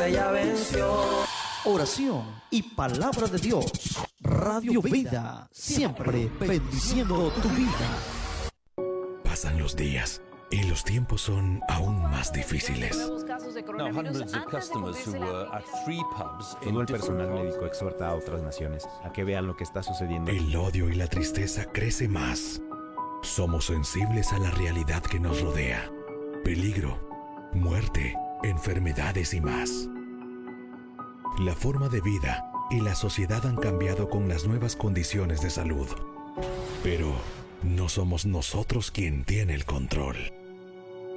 muerte ya venció. Oración y palabra de Dios. Radio Vida, siempre bendiciendo tu vida. Pasan los días y los tiempos son aún más difíciles. Todo el personal médico exhorta a otras naciones a que vean lo que está sucediendo. El odio y la tristeza crece más. Somos sensibles a la realidad que nos rodea. Peligro, muerte, enfermedades y más. La forma de vida y la sociedad han cambiado con las nuevas condiciones de salud. Pero no somos nosotros quien tiene el control.